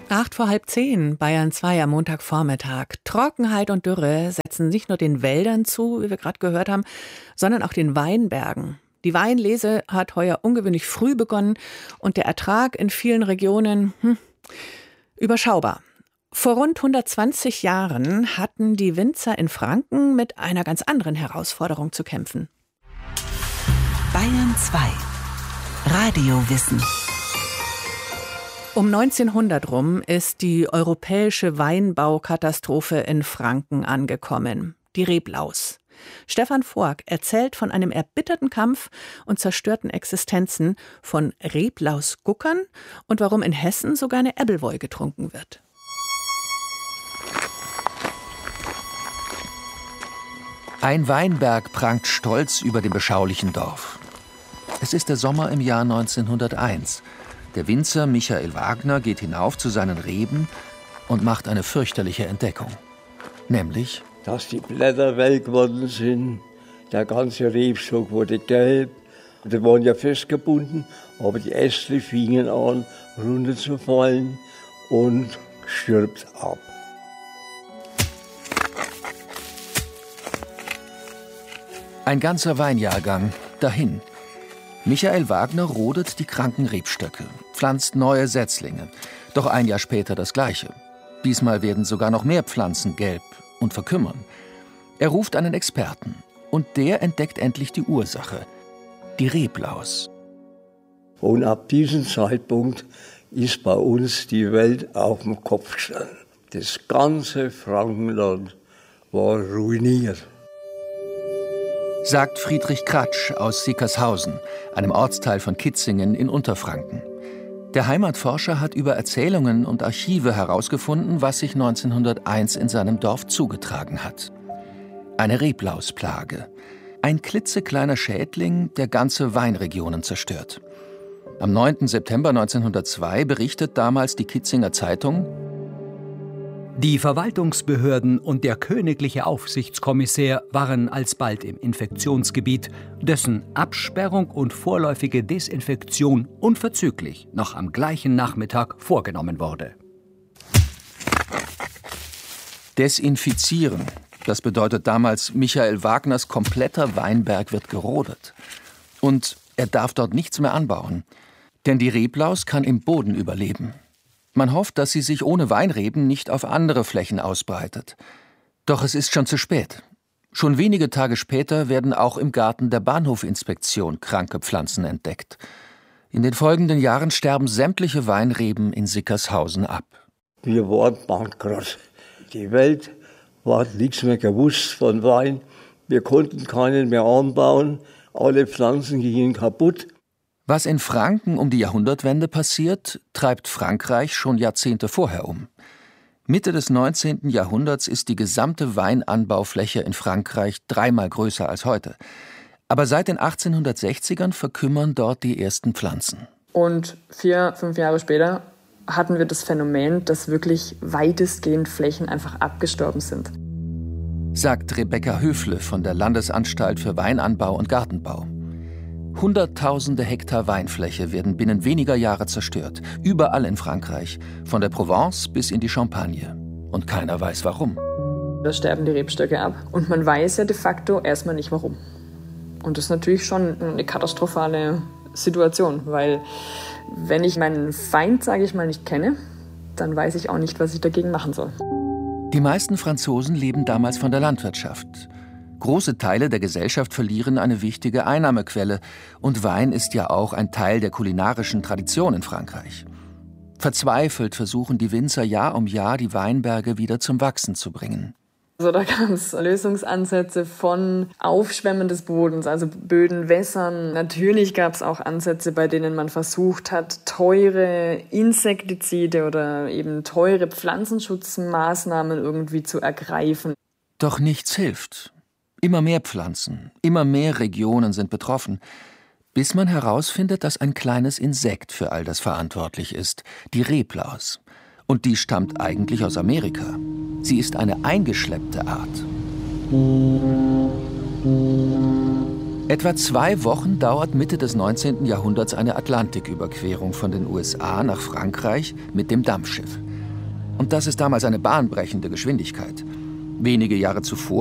9:08, Bayern 2 am Montagvormittag. Trockenheit und Dürre setzen nicht nur den Wäldern zu, wie wir gerade gehört haben, sondern auch den Weinbergen. Die Weinlese hat heuer ungewöhnlich früh begonnen und der Ertrag in vielen Regionen überschaubar. Vor rund 120 Jahren hatten die Winzer in Franken mit einer ganz anderen Herausforderung zu kämpfen. Bayern 2 Radiowissen. Um 1900 rum ist die europäische Weinbaukatastrophe in Franken angekommen. Die Reblaus. Stefan Fork erzählt von einem erbitterten Kampf und zerstörten Existenzen von Reblausguckern und warum in Hessen sogar eine Ebbelwoi getrunken wird. Ein Weinberg prangt stolz über dem beschaulichen Dorf. Es ist der Sommer im Jahr 1901. Der Winzer Michael Wagner geht hinauf zu seinen Reben und macht eine fürchterliche Entdeckung. Nämlich, dass die Blätter welk geworden sind, der ganze Rebstock wurde gelb. Die waren ja festgebunden, aber die Äste fingen an, runterzufallen und stirbt ab. Ein ganzer Weinjahrgang dahin. Michael Wagner rodet die kranken Rebstöcke, pflanzt neue Setzlinge. Doch ein Jahr später das Gleiche. Diesmal werden sogar noch mehr Pflanzen gelb und verkümmern. Er ruft einen Experten und der entdeckt endlich die Ursache: die Reblaus. Und ab diesem Zeitpunkt ist bei uns die Welt auf den Kopf gestanden. Das ganze Frankenland war ruiniert. Sagt Friedrich Kratsch aus Sickershausen, einem Ortsteil von Kitzingen in Unterfranken. Der Heimatforscher hat über Erzählungen und Archive herausgefunden, was sich 1901 in seinem Dorf zugetragen hat. Eine Reblausplage. Ein klitzekleiner Schädling, der ganze Weinregionen zerstört. Am 9. September 1902 berichtet damals die Kitzinger Zeitung: Die Verwaltungsbehörden und der königliche Aufsichtskommissär waren alsbald im Infektionsgebiet, dessen Absperrung und vorläufige Desinfektion unverzüglich noch am gleichen Nachmittag vorgenommen wurde. Desinfizieren, das bedeutet damals, Michael Wagners kompletter Weinberg wird gerodet. Und er darf dort nichts mehr anbauen, denn die Reblaus kann im Boden überleben. Man hofft, dass sie sich ohne Weinreben nicht auf andere Flächen ausbreitet. Doch es ist schon zu spät. Schon wenige Tage später werden auch im Garten der Bahnhofinspektion kranke Pflanzen entdeckt. In den folgenden Jahren sterben sämtliche Weinreben in Sickershausen ab. Wir waren bankrott. Die Welt hat nichts mehr gewusst von Wein. Wir konnten keinen mehr anbauen. Alle Pflanzen gingen kaputt. Was in Franken um die Jahrhundertwende passiert, treibt Frankreich schon Jahrzehnte vorher um. Mitte des 19. Jahrhunderts ist die gesamte Weinanbaufläche in Frankreich 3-mal größer als heute. Aber seit den 1860ern verkümmern dort die ersten Pflanzen. Und 4-5 Jahre später hatten wir das Phänomen, dass wirklich weitestgehend Flächen einfach abgestorben sind. Sagt Rebecca Höfle von der Landesanstalt für Weinanbau und Gartenbau. Hunderttausende Hektar Weinfläche werden binnen weniger Jahre zerstört. Überall in Frankreich, von der Provence bis in die Champagne. Und keiner weiß warum. Da sterben die Rebstöcke ab. Und man weiß ja de facto erstmal nicht warum. Und das ist natürlich schon eine katastrophale Situation, weil wenn ich meinen Feind, sage ich mal, nicht kenne, dann weiß ich auch nicht, was ich dagegen machen soll. Die meisten Franzosen leben damals von der Landwirtschaft. Große Teile der Gesellschaft verlieren eine wichtige Einnahmequelle. Und Wein ist ja auch ein Teil der kulinarischen Tradition in Frankreich. Verzweifelt versuchen die Winzer Jahr um Jahr, die Weinberge wieder zum Wachsen zu bringen. Also da gab es Lösungsansätze von Aufschwemmen des Bodens, also Böden wässern. Natürlich gab es auch Ansätze, bei denen man versucht hat, teure Insektizide oder eben teure Pflanzenschutzmaßnahmen irgendwie zu ergreifen. Doch nichts hilft. Immer mehr Pflanzen, immer mehr Regionen sind betroffen, bis man herausfindet, dass ein kleines Insekt für all das verantwortlich ist, die Reblaus. Und die stammt eigentlich aus Amerika. Sie ist eine eingeschleppte Art. Etwa 2 Wochen dauert Mitte des 19. Jahrhunderts eine Atlantiküberquerung von den USA nach Frankreich mit dem Dampfschiff. Und das ist damals eine bahnbrechende Geschwindigkeit. Wenige Jahre zuvor